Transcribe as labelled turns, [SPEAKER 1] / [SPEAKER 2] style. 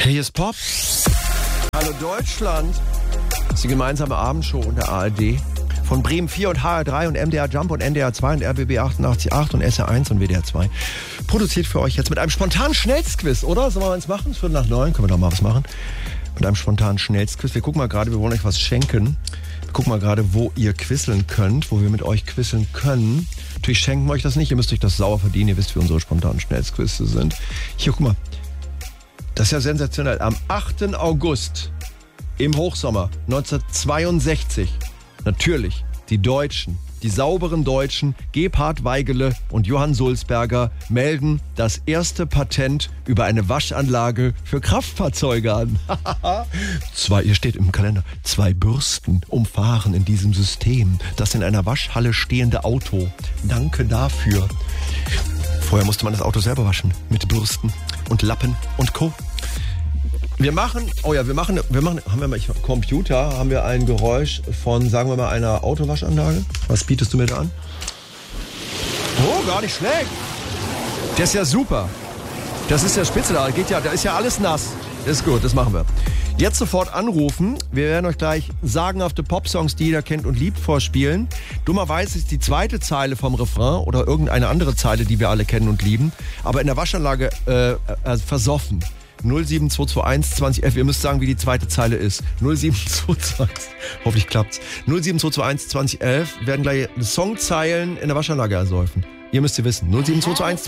[SPEAKER 1] Hier ist Pop. Hallo Deutschland. Das ist die gemeinsame Abendshow in der ARD. Von Bremen 4 und HR3 und MDR Jump und NDR 2 und RBB 88.8 und SR1 und WDR 2. Produziert für euch jetzt mit einem spontanen Schnellstquiz, oder? Sollen wir eins machen? 8:45, können wir doch mal was machen. Mit einem spontanen Schnellstquiz. Wir gucken mal gerade, wir wollen euch was schenken. Wir gucken mal gerade, wo ihr quizzeln könnt, wo wir mit euch quizzeln können. Natürlich schenken wir euch das nicht, ihr müsst euch das sauer verdienen. Ihr wisst, wie unsere spontanen Schnellstquizze sind. Hier, guck mal. Das ist ja sensationell. Am 8. August im Hochsommer 1962, natürlich die Deutschen, die sauberen Deutschen, Gebhard Weigele und Johann Sulzberger melden das erste Patent über eine Waschanlage für Kraftfahrzeuge an. Hier steht im Kalender, 2 Bürsten umfahren in diesem System das in einer Waschhalle stehende Auto. Danke dafür. Vorher musste man das Auto selber waschen mit Bürsten und Lappen und Co. Wir machen, haben wir mal Computer, haben wir ein Geräusch von, sagen wir mal, einer Autowaschanlage. Was bietest du mir da an? Oh, gar nicht schlecht. Der ist ja super. Das ist ja spitze da. Da ist ja alles nass. Das ist gut, das machen wir. Jetzt sofort anrufen. Wir werden euch gleich sagenhafte Popsongs, die jeder kennt und liebt, vorspielen. Dummerweise ist die zweite Zeile vom Refrain oder irgendeine andere Zeile, die wir alle kennen und lieben, aber in der Waschanlage versoffen. 07221 2011, ihr müsst sagen, wie die zweite Zeile ist. 07221, hoffentlich klappt's. 07221 2011 werden gleich Songzeilen in der Waschanlage ersäufen. Ihr müsst sie wissen. 07221